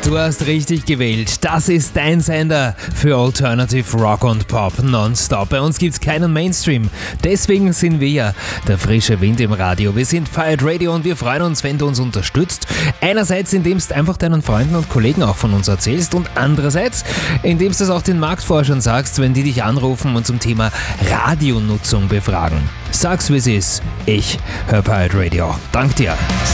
Du hast richtig gewählt. Das ist dein Sender für Alternative Rock und Pop nonstop. Bei uns gibt's keinen Mainstream. Deswegen sind wir ja der frische Wind im Radio. Wir sind Pirate Radio und wir freuen uns, wenn du uns unterstützt. Einerseits, indem du einfach deinen Freunden und Kollegen auch von uns erzählst und andererseits, indem du es auch den Marktforschern sagst, wenn die dich anrufen und zum Thema Radionutzung befragen. Sag's, wie es ist. Ich höre Pirate Radio. Dank dir.